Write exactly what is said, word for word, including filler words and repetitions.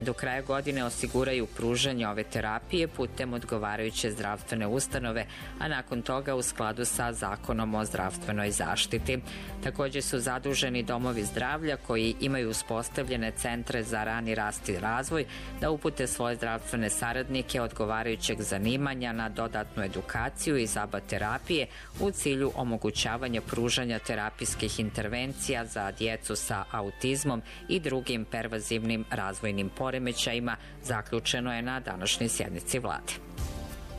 do kraja godine osiguraju pružanje ove terapije putem odgovarajuće zdravstvene ustanove, a nakon toga u skladu sa Zakonom o zdravstvenoj zaštiti. Također su zaduženi domovi zdravlja koji imaju uspostavljene centre za rani rast i razvoj da upute svoje zdravstvene saradnike odgovarajućeg zanimanja na dodatnu edukaciju iz A B A terapije u cilju omogućavanja pružanja terapijskih intervencija za djecu sa autizmom i drugim pervazivnim razvojnim poremećajima, zaključeno je na današnjoj sjednici vlade.